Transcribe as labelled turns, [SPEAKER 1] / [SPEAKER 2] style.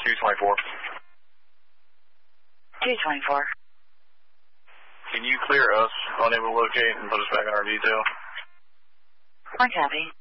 [SPEAKER 1] 224.
[SPEAKER 2] 224.
[SPEAKER 1] Can you clear us, unable to locate, and put us back on our detail?
[SPEAKER 2] One copy.